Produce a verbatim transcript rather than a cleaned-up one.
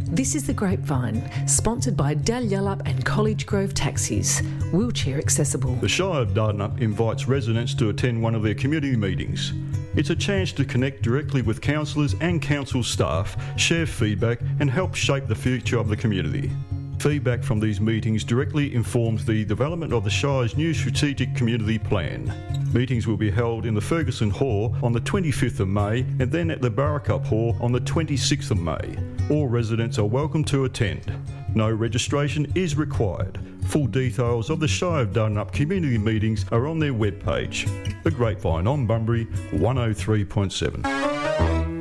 This is The Grapevine, sponsored by Dalyellup and College Grove Taxis, wheelchair accessible. The Shire of Dardanup invites residents to attend one of their community meetings. It's a chance to connect directly with councillors and council staff, share feedback and help shape the future of the community. Feedback from these meetings directly informs the development of the Shire's new strategic community plan. Meetings will be held in the Ferguson Hall on the twenty-fifth of May and then at the Barracup Hall on the twenty-sixth of May. All residents are welcome to attend. No registration is required. Full details of the Shire of Dardanup community meetings are on their webpage. The Grapevine on Bunbury one oh three point seven.